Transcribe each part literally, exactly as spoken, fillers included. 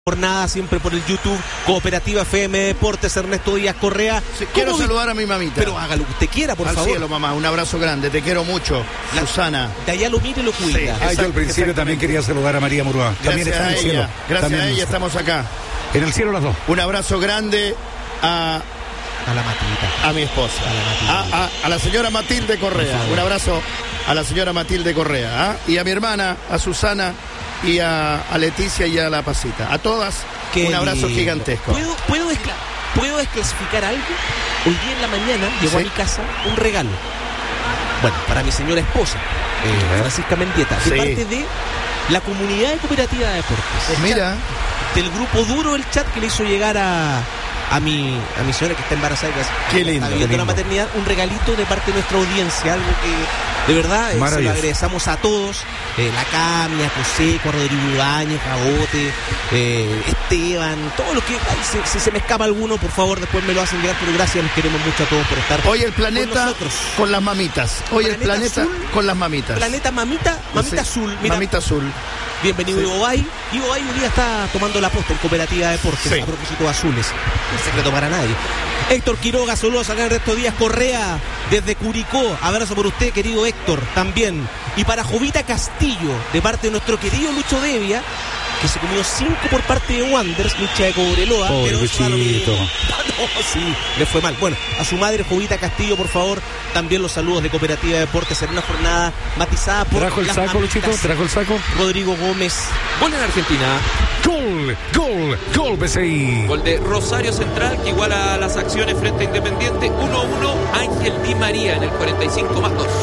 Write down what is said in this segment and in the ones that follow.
Jornada siempre por el YouTube, Cooperativa F M Deportes, Ernesto Díaz Correa. Sí, quiero saludar a mi mamita. Pero haga lo que usted quiera, por Al favor. cielo, mamá, un abrazo grande, te quiero mucho. La, Susana. De allá lo mire y lo cuida. Sí, ah, yo al principio también quería saludar a María Murúa. También está en el cielo. Gracias también a ella estamos acá. En el cielo las dos. Un abrazo grande a... A la Matita. A mi esposa. A la, a, a, a la señora Matilde Correa. Un abrazo a la señora Matilde Correa. ¿ah? Y a mi hermana, a Susana, y a, a Leticia y a la Pasita. A todas, Qué un abrazo lindo. Gigantesco. ¿Puedo, puedo, descla- ¿Puedo desclasificar algo? Hoy día en la mañana llegó ¿Sí? a mi casa un regalo. Bueno, para mi señora esposa, eh, Francisca Mendieta, de sí. parte de la comunidad de Cooperativa de Deportes. Mira. Del grupo duro, el chat que le hizo llegar a... A mi, a mi señora que está embarazada, que qué lindo, está viviendo la maternidad, un regalito de parte de nuestra audiencia, algo que de verdad eh, se lo agradecemos a todos, eh, la Cami, a José, a Rodrigo Ibáñez, a Bote, eh, Esteban, todo lo que, ay, si, si se me escapa alguno, por favor, después me lo hacen llegar, pero gracias, los queremos mucho a todos por estar hoy el planeta con nosotros. Con las mamitas, hoy planeta el planeta azul, con las mamitas. Planeta mamita, mamita sí. azul, mira. Mamita azul. Bienvenido, sí. Ivo Bay. Ivo Bay hoy día está tomando la posta en Cooperativa de Deportes, sí. a propósito de azules. No es secreto para nadie. Héctor Quiroga, saludos acá en Ernesto Díaz Correa, desde Curicó. Abrazo por usted, querido Héctor, también. Y para Jovita Castillo, de parte de nuestro querido Lucho Devia, que se comió cinco por parte de Wanderers, hincha de Cobreloa. Pobre pero Luchito. No, sí, le fue mal. Bueno, a su madre, Jovita Castillo, por favor, también los saludos de Cooperativa de Deportes en una jornada matizada por ¿Trajo el las saco, mamitas. Luchito? ¿Trajo el saco? Rodrigo Gómez. Gol en Argentina. Gol, gol, gol B C I. Gol de Rosario Central, que iguala las acciones frente a Independiente. uno a uno, Ángel Di María en el cuarenta y cinco más dos.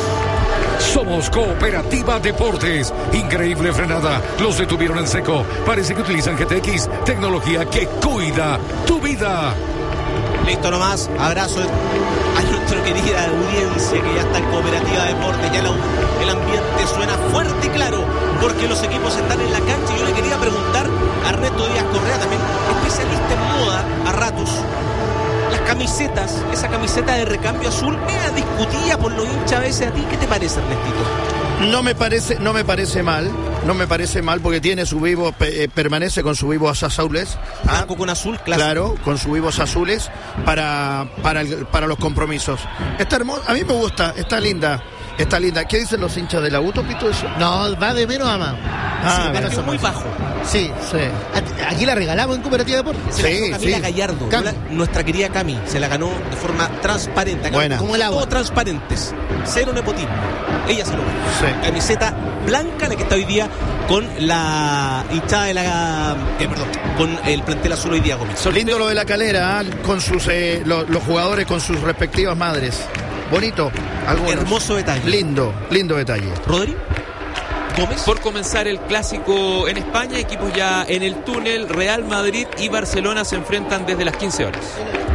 Somos Cooperativa Deportes. Increíble frenada. Los detuvieron en seco. Parece que utilizan G T X, tecnología que cuida tu vida. Listo nomás. Abrazo a nuestra querida audiencia que ya está en Cooperativa Deportes. Ya la, el ambiente suena fuerte y claro porque los equipos están en la cancha. Y yo le quería preguntar a Ernesto Díaz Correa, también especialista en moda a ratos. Las camisetas, esa camiseta de recambio azul, mega discutida por los hinchas a veces. ¿A ti qué te parece, Ernestito? No me parece, no me parece mal, no me parece mal porque tiene su vivo, eh, permanece con sus vivos azules. Blanco ah, con azul, clásico. Claro, con sus vivos azules para, para, el, para los compromisos. Está hermoso, a mí me gusta, está linda. Está linda. ¿Qué dicen los hinchas de la U, Topito, eso? No, va de menos a más. Ah, sí, es muy bajo. Sí, sí. Aquí la regalamos en Cooperativa de Deportes. Se sí, la ganó Camila sí. Gallardo, Cam- la, nuestra querida Cami, se la ganó de forma transparente. Acá buena. Como el agua. Todos transparentes. Cero nepotismo. Ella se lo ganó. Sí. Camiseta blanca, la que está hoy día con la hinchada de la... Eh, perdón, con el plantel azul hoy día, Gómez. Lindo lo de la Calera, ¿eh? Con sus eh, lo, los jugadores con sus respectivas madres. Bonito. Algunos. Hermoso detalle. Lindo, lindo detalle. Rodri Gómez. Por comenzar el clásico en España, equipos ya en el túnel. Real Madrid y Barcelona se enfrentan desde las quince horas.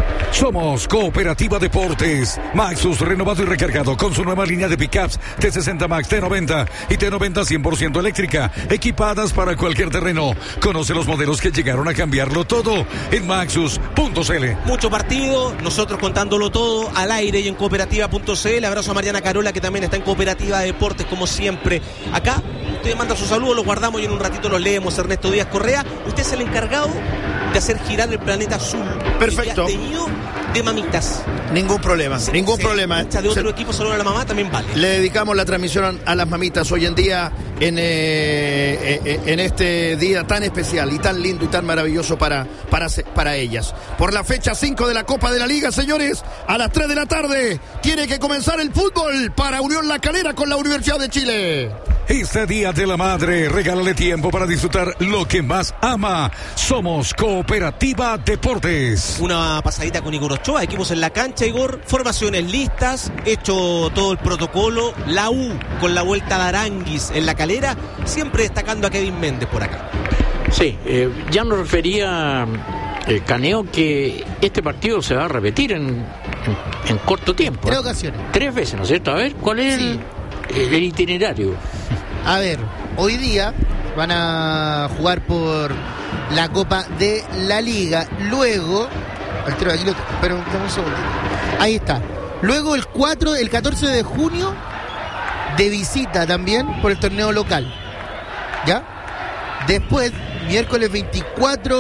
Somos Cooperativa Deportes. Maxus renovado y recargado con su nueva línea de pickups T sesenta Max, T noventa y T noventa cien por ciento eléctrica, equipadas para cualquier terreno. Conoce los modelos que llegaron a cambiarlo todo en maxus punto c l. Mucho partido, nosotros contándolo todo al aire y en cooperativa punto c l. Abrazo a Mariana Carola, que también está en Cooperativa de Deportes, como siempre. Acá, usted manda sus saludos, los guardamos y en un ratito los leemos. Ernesto Díaz Correa, usted es el encargado de hacer girar el planeta azul. Perfecto. Que ha tenido de mamitas. Ningún problema, se, ningún se problema. De otro se, equipo, solo a la mamá también vale. Le dedicamos la transmisión a las mamitas hoy en día, en, eh, eh, en este día tan especial y tan lindo y tan maravilloso para, para, para ellas. Por la fecha cinco de la Copa de la Liga, señores, a las tres de la tarde tiene que comenzar el fútbol para Unión La Calera con la Universidad de Chile. Este Día de la Madre, regálale tiempo para disfrutar lo que más ama. Somos Cooperativa Deportes. Una pasadita con Igor Ochoa, equipos en la cancha, Igor, formaciones listas, hecho todo el protocolo, la U con la vuelta de Aranguis en La Calera, siempre destacando a Kevin Méndez por acá. Sí, eh, ya nos refería eh, Caneo que este partido se va a repetir en, en, en corto tiempo. Tres ocasiones. Tres veces, ¿no es cierto? A ver, ¿cuál es Sí. el, el itinerario? A ver, hoy día van a jugar por la Copa de la Liga. Luego, al tiro, aquí lo, pero dame un segundo. Ahí está. Luego el cuatro, el catorce de junio, de visita también por el torneo local. ¿Ya? Después, miércoles veinticuatro